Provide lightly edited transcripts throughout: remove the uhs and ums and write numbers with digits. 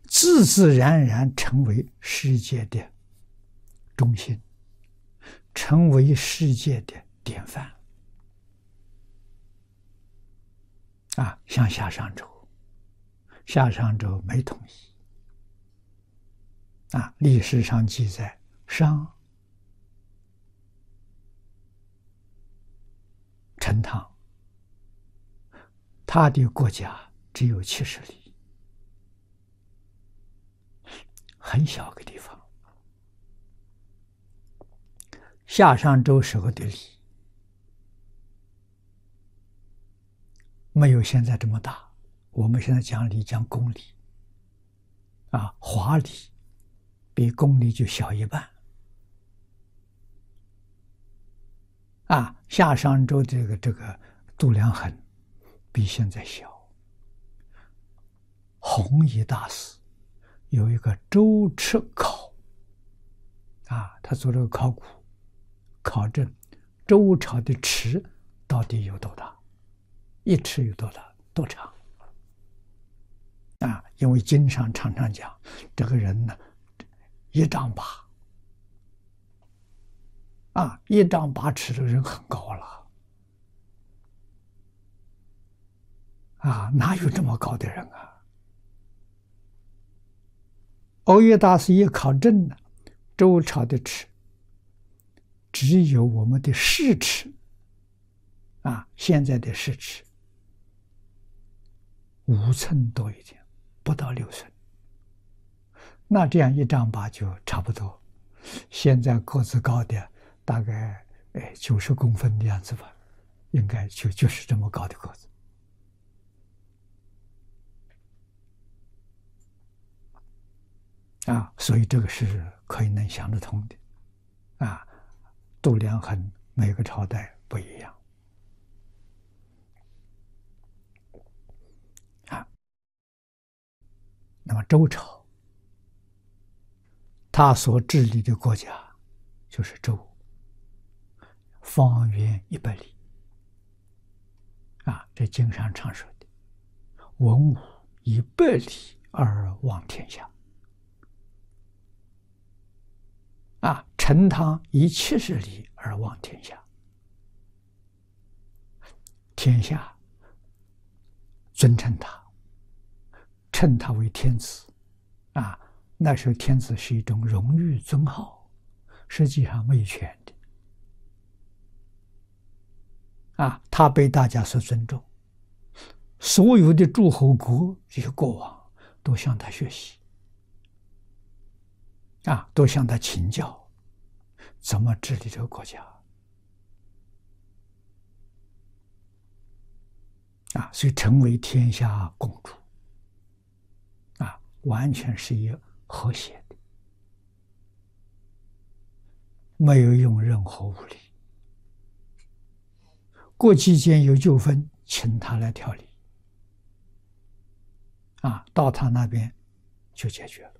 自自然然成为世界的中心，成为世界的典范。像夏商周，夏商周没统一。历史上记载，商、陈、唐，他的国家只有70里，很小个地方。夏商周时候的里没有现在这么大，我们现在讲里讲公里，华里比公里就小一半。夏商周这个度量衡比现在小。弘一大师有一个周尺考，他做这个考古，考证周朝的尺到底有多大，一尺有多大，多长。因为经上常常讲，这个人呢，1丈8，1丈8尺的人很高了，哪有这么高的人啊？欧耶大师也考证了，周朝的尺只有我们的市尺，现在的市尺5寸多一点，不到6寸。那这样1丈8就差不多。现在个子高的大概90公分的样子吧，应该就是这么高的个子。所以这个是可以能想得通的。度量衡每个朝代不一样。那么周朝，他所治理的国家就是周，方圆100里。这经上常说的“文武以100里而望天下”。陈唐以70里而望天下。天下尊称他，称他为天子。那时候天子是一种荣誉尊号，实际上没有权的。他被大家所尊重，所有的诸侯国这些国王都向他学习，都向他请教怎么治理这个国家。所以成为天下共主。完全是一个和谐的，没有用任何武力。国际间有纠纷，请他来调理，到他那边就解决了。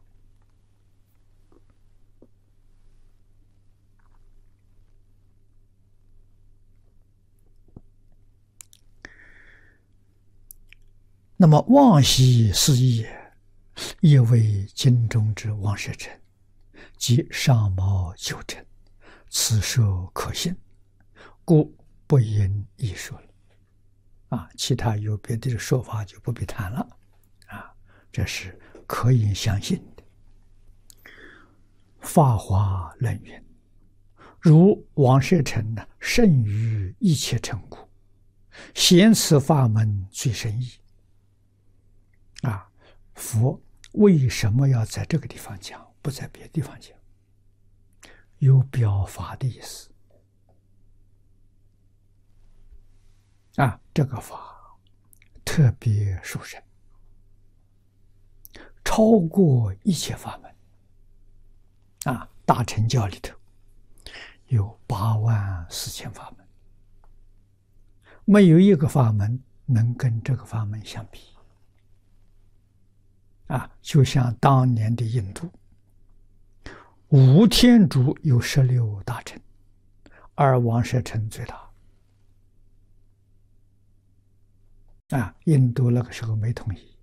那么望羲是也为京中之王舍城，即上毛九成，此说可信，故不应一说了。其他有别的说法就不必谈了。这是可以相信的。法华论云：如王舍城胜于一切城故，显此法门最深义。佛为什么要在这个地方讲，不在别的地方讲？有表法的意思。这个法特别殊胜，超过一切法门。大乘教里头有84000法门，没有一个法门能跟这个法门相比。就像当年的印度，5天竺有16大城，而王舍城最大。印度那个时候没统一，